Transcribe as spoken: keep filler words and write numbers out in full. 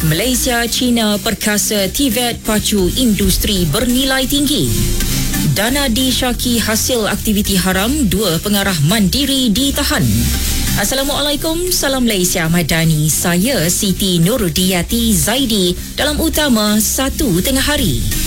Malaysia, China perkasa Tibet pacu industri bernilai tinggi. Dana disyaki hasil aktiviti haram, dua pengarah mandiri ditahan. Assalamualaikum, salam Malaysia Madani. Saya Siti Nurudiyati Zaidi dalam utama satu tengah hari.